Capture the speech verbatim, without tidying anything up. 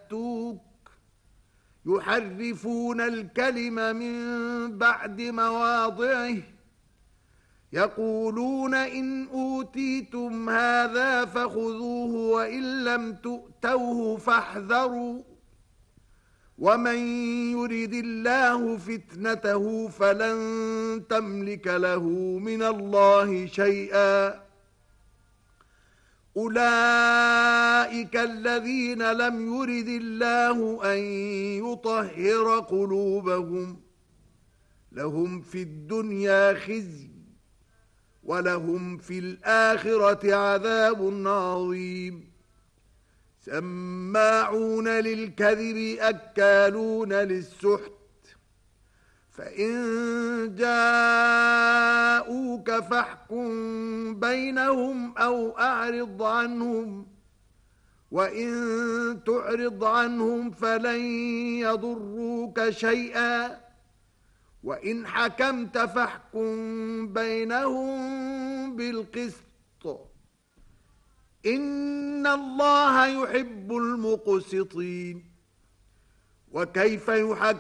يأتوك يحرفون الكلم من بعد مواضعه يقولون إن أوتيتم هذا فخذوه وإن لم تؤتوه فاحذروا ومن يرد الله فتنته فلن تملك له من الله شيئا أولئك الذين لم يرد الله أن يطهر قلوبهم لهم في الدنيا خزي ولهم في الآخرة عذاب عظيم سماعون للكذب أكالون للسحت فإن جاءوك فاحكم بينهم أو أعرض عنهم وإن تعرض عنهم فلن يضروك شيئا وإن حكمت فاحكم بينهم بالقسط إن الله يحب المقسطين وكيف يحكم